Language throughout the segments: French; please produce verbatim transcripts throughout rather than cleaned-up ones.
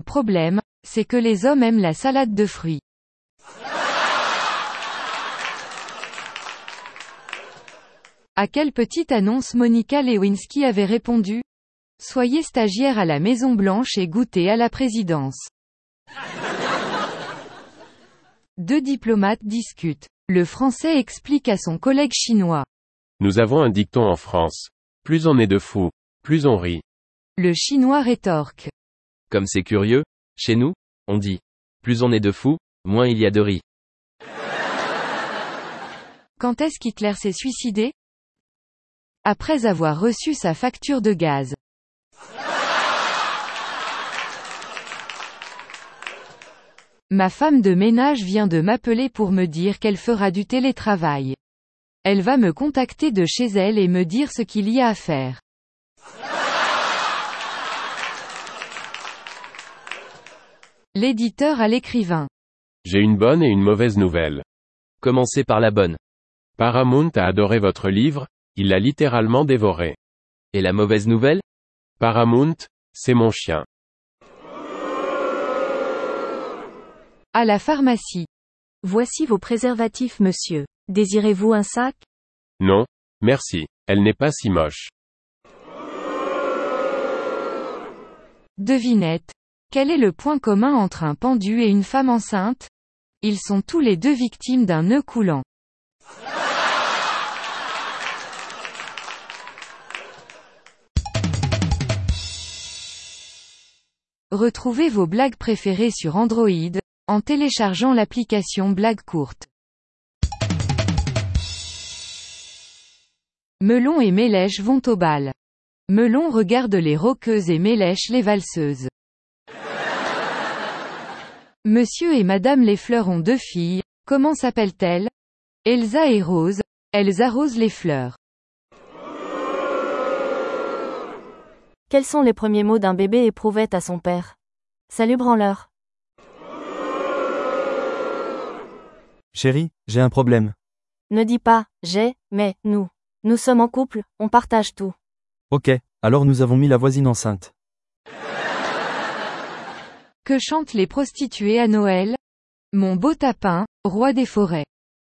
problème, c'est que les hommes aiment la salade de fruits. À quelle petite annonce Monica Lewinsky avait répondu ? Soyez stagiaire à la Maison Blanche et goûtez à la présidence. Deux diplomates discutent. Le Français explique à son collègue chinois. Nous avons un dicton en France. Plus on est de fous, plus on rit. Le Chinois rétorque. Comme c'est curieux, chez nous, on dit. Plus on est de fous, moins il y a de riz. Quand est-ce qu'Hitler s'est suicidé ? Après avoir reçu sa facture de gaz. Ma femme de ménage vient de m'appeler pour me dire qu'elle fera du télétravail. Elle va me contacter de chez elle et me dire ce qu'il y a à faire. L'éditeur à l'écrivain. J'ai une bonne et une mauvaise nouvelle. Commencez par la bonne. Paramount a adoré votre livre, il l'a littéralement dévoré. Et la mauvaise nouvelle ? Paramount, c'est mon chien. À la pharmacie. Voici vos préservatifs, monsieur. Désirez-vous un sac ? Non, merci, elle n'est pas si moche. Devinette. Quel est le point commun entre un pendu et une femme enceinte ? Ils sont tous les deux victimes d'un nœud coulant. Retrouvez vos blagues préférées sur Android, en téléchargeant l'application Blagues courtes. Melon et Mélèche vont au bal. Melon regarde les rockeuses et Mélèche les valseuses. Monsieur et Madame les fleurs ont deux filles, comment s'appellent-elles ? Elsa et Rose, elles arrosent les fleurs. Quels sont les premiers mots d'un bébé éprouvette à son père ? Salut branleur. Chérie, j'ai un problème. Ne dis pas « j'ai », mais « nous ». Nous sommes en couple, on partage tout. Ok, alors nous avons mis la voisine enceinte. Que chantent les prostituées à Noël ? Mon beau tapin, roi des forêts.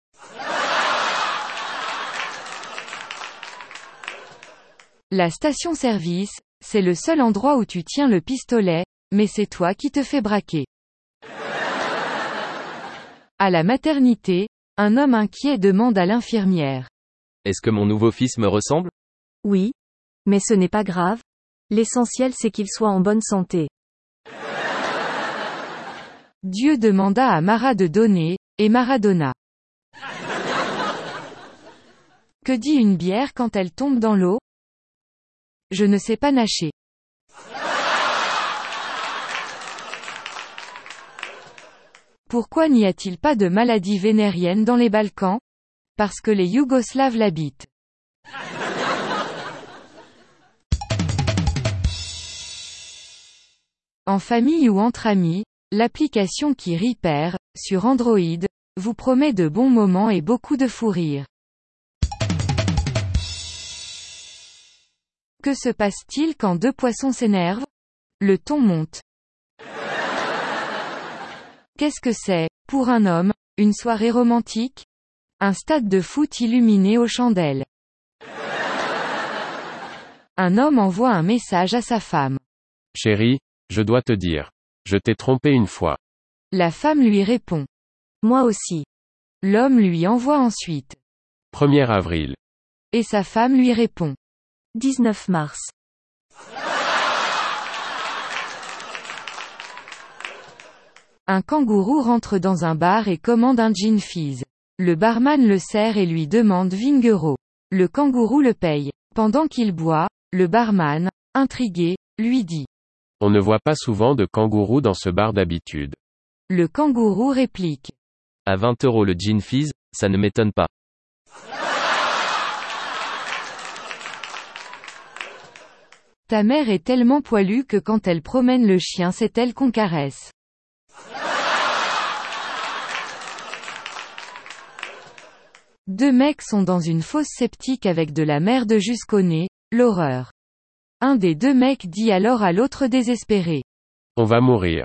La station-service, c'est le seul endroit où tu tiens le pistolet, mais c'est toi qui te fais braquer. À la maternité, un homme inquiet demande à l'infirmière. Est-ce que mon nouveau fils me ressemble ? Oui. Mais ce n'est pas grave. L'essentiel c'est qu'il soit en bonne santé. Dieu demanda à Mara de donner, et Maradona. Que dit une bière quand elle tombe dans l'eau ? Je ne sais pas nager. Pourquoi n'y a-t-il pas de maladie vénérienne dans les Balkans ? Parce que les Yougoslaves l'habitent. En famille ou entre amis, l'application qui rit perd, sur Android, vous promet de bons moments et beaucoup de fou rire. Que se passe-t-il quand deux poissons s'énervent ? Le ton monte. Qu'est-ce que c'est, pour un homme, une soirée romantique ? Un stade de foot illuminé aux chandelles. Un homme envoie un message à sa femme. Chérie, je dois te dire. Je t'ai trompé une fois. La femme lui répond. Moi aussi. L'homme lui envoie ensuite. premier avril. Et sa femme lui répond. dix-neuf mars. Un kangourou rentre dans un bar et commande un gin fizz. Le barman le sert et lui demande vingt euros. Le kangourou le paye. Pendant qu'il boit, le barman, intrigué, lui dit. On ne voit pas souvent de kangourous dans ce bar d'habitude. Le kangourou réplique. À vingt euros le gin fizz, ça ne m'étonne pas. Ta mère est tellement poilue que quand elle promène le chien c'est elle qu'on caresse. Deux mecs sont dans une fosse septique avec de la merde jusqu'au nez, l'horreur. Un des deux mecs dit alors à l'autre désespéré. On va mourir.